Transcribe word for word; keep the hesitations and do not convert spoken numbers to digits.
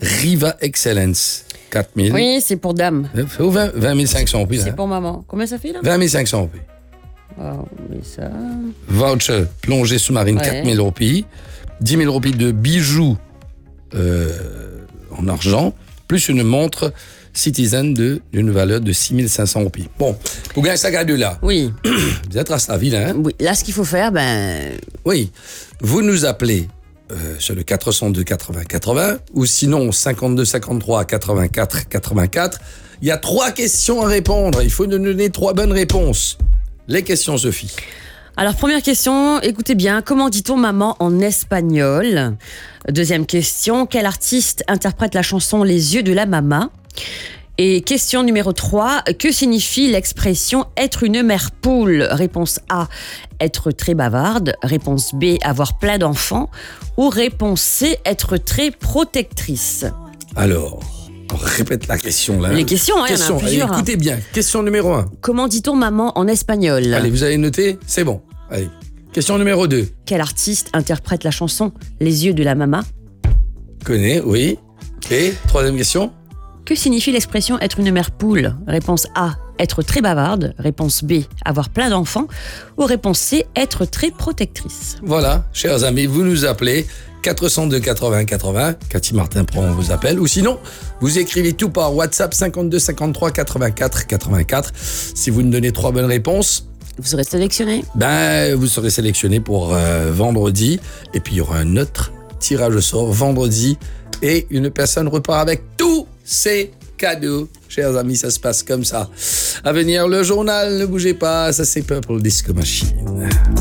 Riva Excellence, quatre mille. Oui, c'est pour dame. Ou vingt, vingt mille cinq cents roupies. C'est Hein. pour maman. Combien ça fait là? vingt mille cinq cents roupies. Oh, mais ça... Voucher plongée sous-marine, Ouais. quatre mille roupies. dix mille roupies de bijoux euh, en argent, plus une montre Citizen de, d'une valeur de six mille cinq cents roupies. Bon, vous gagnez ça cadeau là. Oui. Vous êtes à sa ville, hein? Oui. Là, ce qu'il faut faire, ben... Oui. Vous nous appelez euh, sur le quatre cent deux quatre-vingts quatre-vingts ou sinon cinquante-deux cinquante-trois quatre-vingt-quatre quatre-vingt-quatre. Il y a trois questions à répondre. Il faut nous donner trois bonnes réponses. Les questions, Sophie. Alors, première question, écoutez bien, comment dit-on maman en espagnol? Deuxième question, quel artiste interprète la chanson Les yeux de la maman? Et question numéro trois, que signifie l'expression être une mère poule? Réponse A, être très bavarde. Réponse B, avoir plein d'enfants. Ou réponse C, être très protectrice. Alors, on répète la question là. Les questions, hein, il y en a Question, plusieurs. allez, écoutez bien. Question numéro un. Comment dit-on maman en espagnol? Allez, vous avez noté? C'est bon. Allez. Question numéro deux. Quel artiste interprète la chanson Les yeux de la maman? Connais, oui. Et troisième question. Que signifie l'expression être une mère poule? Réponse A, être très bavarde. Réponse B, avoir plein d'enfants. Ou réponse C, être très protectrice. Voilà, chers amis, vous nous appelez quatre cent deux quatre-vingts quatre-vingts. Cathy Martin prend vous appelle. Ou sinon, vous écrivez tout par WhatsApp cinquante-deux cinquante-trois quatre-vingt-quatre quatre-vingt-quatre. Si vous nous donnez trois bonnes réponses, Vous serez sélectionné. ben, vous serez sélectionné pour euh, vendredi. Et puis, il y aura un autre tirage au sort vendredi. Et une personne repart avec tous ses cadeaux. Chers amis, ça se passe comme ça. À venir, le journal, ne bougez pas. Ça, c'est Purple Disco Machine.